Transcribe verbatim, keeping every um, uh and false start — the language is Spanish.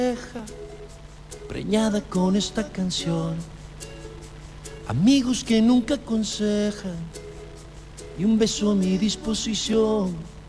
preñada con esta canción. Amigos que nunca aconsejan y un beso a mi disposición.